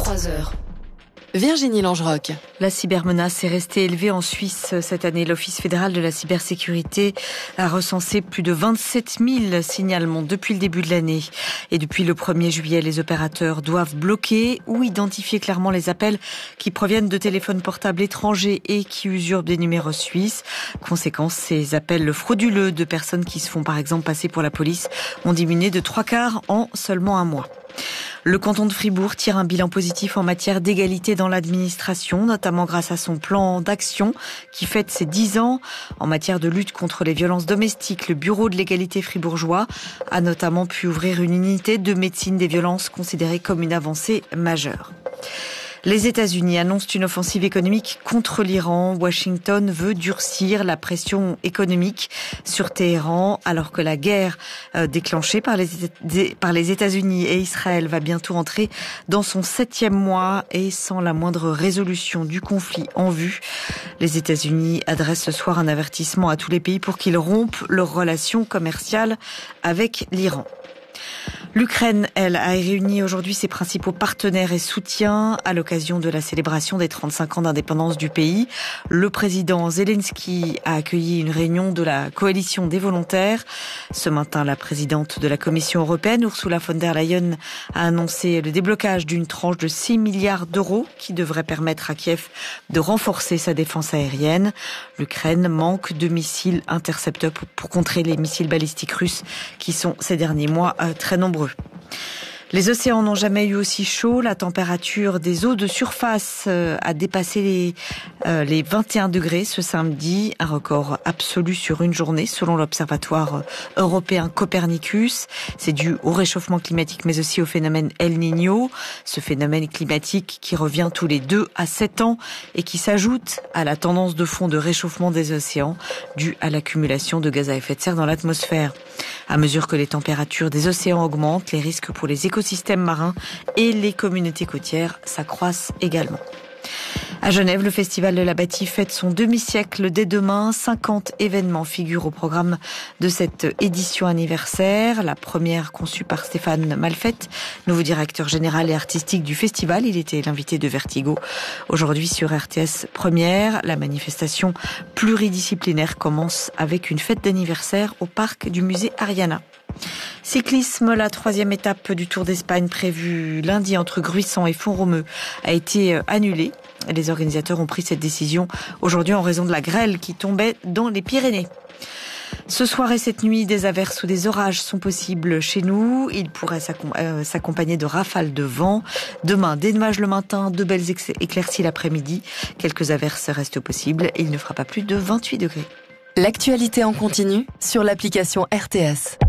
23 heures. Virginie Langeroc. La cybermenace est restée élevée en Suisse cette année. L'Office fédéral de la cybersécurité a recensé plus de 27 000 signalements depuis le début de l'année. Et depuis le 1er juillet, les opérateurs doivent bloquer ou identifier clairement les appels qui proviennent de téléphones portables étrangers et qui usurpent des numéros suisses. Conséquence, ces appels frauduleux de personnes qui se font par exemple passer pour la police ont diminué de 3/4 en seulement un mois. Le canton de Fribourg tire un bilan positif en matière d'égalité dans l'administration, notamment grâce à son plan d'action qui fête ses 10 ans. En matière de lutte contre les violences domestiques, le bureau de l'égalité fribourgeois a notamment pu ouvrir une unité de médecine des violences considérée comme une avancée majeure. Les États-Unis annoncent une offensive économique contre l'Iran. Washington veut durcir la pression économique sur Téhéran, alors que la guerre déclenchée par les États-Unis et Israël va bientôt entrer dans son 7e mois et sans la moindre résolution du conflit en vue. Les États-Unis adressent ce soir un avertissement à tous les pays pour qu'ils rompent leurs relations commerciales avec l'Iran. L'Ukraine, elle, a réuni aujourd'hui ses principaux partenaires et soutiens à l'occasion de la célébration des 35 ans d'indépendance du pays. Le président Zelensky a accueilli une réunion de la coalition des volontaires. Ce matin, la présidente de la Commission européenne, Ursula von der Leyen, a annoncé le déblocage d'une tranche de 6 milliards d'euros qui devrait permettre à Kiev de renforcer sa défense aérienne. L'Ukraine manque de missiles intercepteurs pour contrer les missiles balistiques russes qui sont ces derniers mois très nombreux. Les océans n'ont jamais eu aussi chaud. La température des eaux de surface a dépassé les 21 degrés ce samedi, un record absolu sur une journée selon l'Observatoire européen Copernicus. C'est dû au réchauffement climatique mais aussi au phénomène El Niño, ce phénomène climatique qui revient tous les 2 à 7 ans et qui s'ajoute à la tendance de fond de réchauffement des océans due à l'accumulation de gaz à effet de serre dans l'atmosphère. À mesure que les températures des océans augmentent, les risques pour les écosystèmes marins et les communautés côtières s'accroissent également. À Genève, le Festival de la Bâtie fête son demi-siècle dès demain. 50 événements figurent au programme de cette édition anniversaire. La première conçue par Stéphane Malfette, nouveau directeur général et artistique du festival. Il était l'invité de Vertigo. Aujourd'hui sur RTS Première, la manifestation pluridisciplinaire commence avec une fête d'anniversaire au parc du musée Ariana. Cyclisme, la 3e étape du Tour d'Espagne prévue lundi entre Gruissan et Font-Romeu a été annulée. Les organisateurs ont pris cette décision aujourd'hui en raison de la grêle qui tombait dans les Pyrénées. Ce soir et cette nuit, des averses ou des orages sont possibles chez nous. Ils pourraient s'accompagner de rafales de vent. Demain, des nuages le matin, de belles éclaircies l'après-midi. Quelques averses restent possibles et il ne fera pas plus de 28 degrés. L'actualité en continu sur l'application RTS.